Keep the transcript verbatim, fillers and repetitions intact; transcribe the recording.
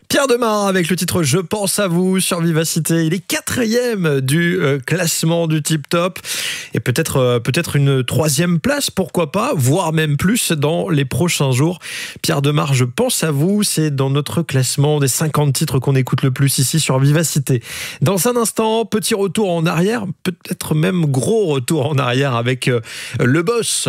Pierre Demar avec le titre Je pense à vous sur Vivacité. Il est quatrième du euh, classement du Tip Top et peut-être euh, peut-être une troisième place, pourquoi pas, voire même plus dans les prochains jours. Pierre Demar, Je pense à vous, c'est dans notre classement des cinquante titres qu'on écoute le plus ici sur Vivacité. Dans un instant, petit retour en arrière, peut-être même gros retour en arrière avec euh, Le Boss.